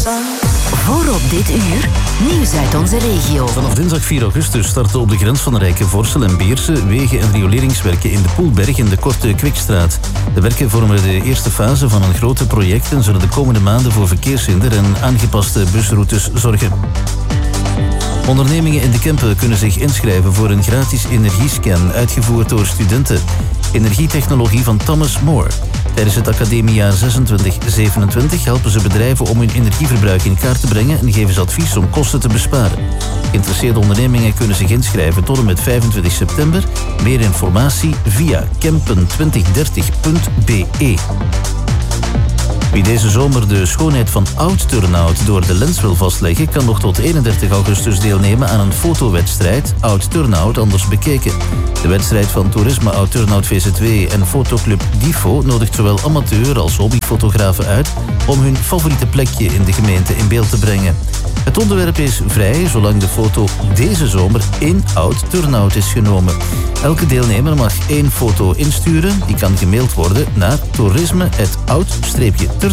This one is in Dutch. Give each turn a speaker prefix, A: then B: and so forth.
A: Voor op dit uur, nieuws uit onze regio.
B: Vanaf dinsdag 4 augustus starten op de grens van Rijke, Voorsel en Beersen wegen- en rioleringswerken in de Poelberg en de Korte Kwikstraat. De werken vormen de eerste fase van een grote project en zullen de komende maanden voor verkeershinder en aangepaste busroutes zorgen. Ondernemingen in de Kempen kunnen zich inschrijven voor een gratis energiescan uitgevoerd door studenten. Energietechnologie van Thomas More. Tijdens het academiejaar 26-27 helpen ze bedrijven om hun energieverbruik in kaart te brengen en geven ze advies om kosten te besparen. Geïnteresseerde ondernemingen kunnen zich inschrijven tot en met 25 september. Meer informatie via kempen2030.be. Wie deze zomer de schoonheid van oud-turnout door de lens wil vastleggen, kan nog tot 31 augustus deelnemen aan een fotowedstrijd Oud-Turnout anders bekeken. De wedstrijd van Toerisme Oud-Turnout VZ2 en fotoclub DIFO nodigt zowel amateur als hobbyfotografen uit om hun favoriete plekje in de gemeente in beeld te brengen. Het onderwerp is vrij, zolang de foto deze zomer in Oud-Turnout is genomen. Elke deelnemer mag 1 foto insturen, die kan gemaild worden naar toerisme@oud-turnout